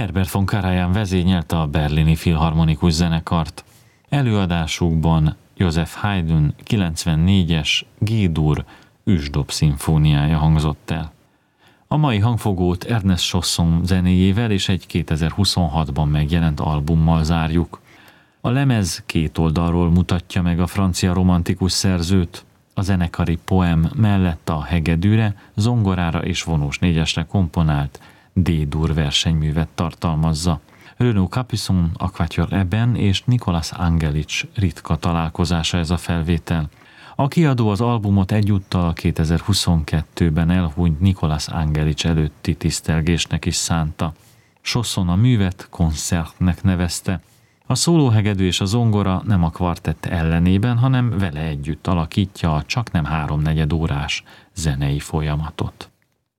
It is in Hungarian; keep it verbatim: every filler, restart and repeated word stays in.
Herbert von Karajan vezényelte a berlini filharmonikus zenekart. Előadásukban Joseph Haydn kilencvennégyes G-dur ősdob szimfóniája hangzott el. A mai hangfogót Ernest Chausson zenéjével és egy kétezer-huszonhatban megjelent albummal zárjuk. A lemez két oldalról mutatja meg a francia romantikus szerzőt. A zenekari poem mellett a hegedűre, zongorára és vonós négyesre komponált D-dur versenyművet tartalmazza. Renaud Capuçon a Quatuor Eben és Nicolas Angelic ritka találkozása ez a felvétel. A kiadó az albumot egyúttal kétezer-huszonkettőben elhunyt Nicolas Angelic előtti tisztelgésnek is szánta. Chausson a művet koncertnek nevezte. A szólóhegedű és a zongora nem a kvartett ellenében, hanem vele együtt alakítja a csaknem háromnegyed órás zenei folyamatot.